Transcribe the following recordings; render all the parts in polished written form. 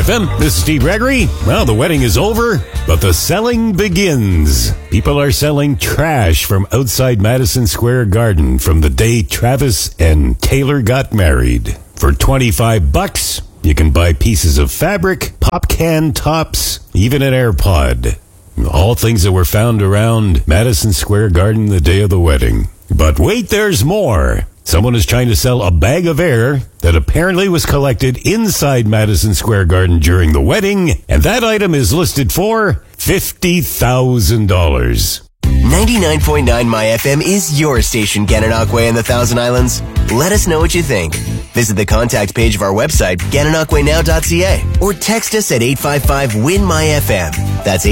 FM. This is Steve Gregory. Well, the wedding is over, but the selling begins. People are selling trash from outside Madison Square Garden from the day Travis and Taylor got married. For $25, you can buy pieces of fabric, pop can tops, even an AirPod. All things that were found around Madison Square Garden the day of the wedding. But wait, there's more. Someone is trying to sell a bag of air that apparently was collected inside Madison Square Garden during the wedding, and that item is listed for $50,000. 99.9 My FM is your station, Gananoque and the Thousand Islands. Let us know what you think. Visit the contact page of our website, gananoquenow.ca, or text us at 855-WIN-MY-FM. That's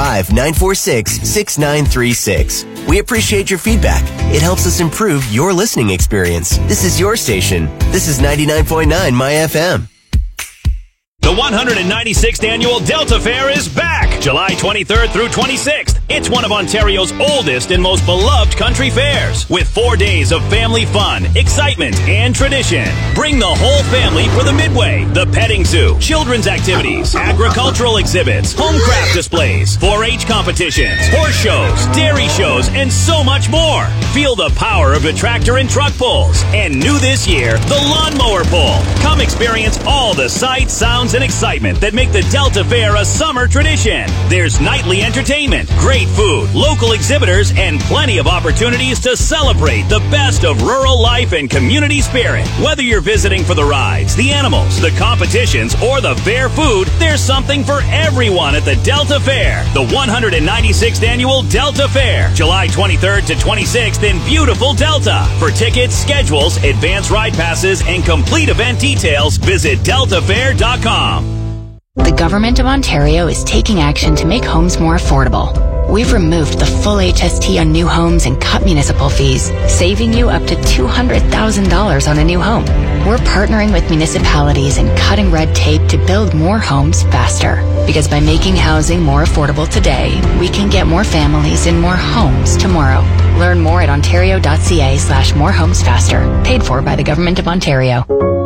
855-946-6936. We appreciate your feedback. It helps us improve your listening experience. This is your station. This is 99.9 My FM. The 196th Annual Delta Fair is back, July 23rd through 26th. It's one of Ontario's oldest and most beloved country fairs, with 4 days of family fun, excitement, and tradition. Bring the whole family for the Midway, the petting zoo, children's activities, agricultural exhibits, home craft displays, 4-H competitions, horse shows, dairy shows, and so much more. Feel the power of the tractor and truck pulls. And new this year, the lawnmower pull. Come experience all the sights, sounds, and excitement that make the Delta Fair a summer tradition. There's nightly entertainment, great food, local exhibitors, and plenty of opportunities to celebrate the best of rural life and community spirit. Whether you're visiting for the rides, the animals, the competitions, or the fair food, there's something for everyone at the Delta Fair. The 196th Annual Delta Fair, July 23rd to 26th in beautiful Delta. For tickets, schedules, advance ride passes, and complete event details, visit deltafair.com. The Government of Ontario is taking action to make homes more affordable. We've removed the full HST on new homes and cut municipal fees, saving you up to $200,000 on a new home. We're partnering with municipalities and cutting red tape to build more homes faster. Because by making housing more affordable today, we can get more families in more homes tomorrow. Learn more at ontario.ca/morehomesfaster. Paid for by the Government of Ontario.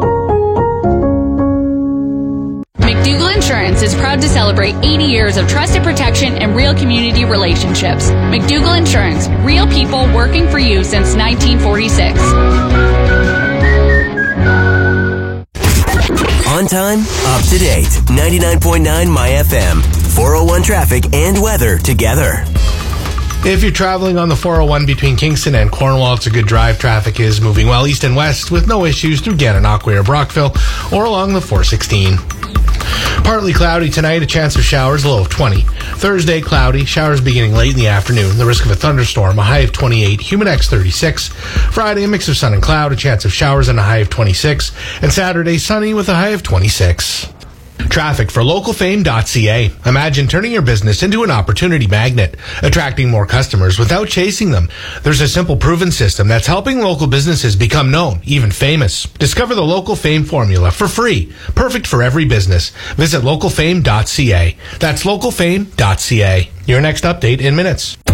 McDougall Insurance is proud to celebrate 80 years of trusted protection and real community relationships. McDougall Insurance, real people working for you since 1946. On time, up to date. 99.9 My FM. 401 traffic and weather together. If you're traveling on the 401 between Kingston and Cornwall, it's a good drive. Traffic is moving well east and west with no issues through Gananoque or Brockville or along the 416. Partly cloudy tonight, a chance of showers, a low of 20. Thursday, cloudy, showers beginning late in the afternoon. The risk of a thunderstorm, a high of 28. Humidex 36. Friday, a mix of sun and cloud, a chance of showers and a high of 26. And Saturday, sunny with a high of 26. Traffic for localfame.ca. Imagine turning your business into an opportunity magnet, attracting more customers without chasing them. There's a simple, proven system that's helping local businesses become known, even famous. Discover the Local Fame formula for free, perfect for every business. Visit localfame.ca. That's localfame.ca. Your next update in minutes.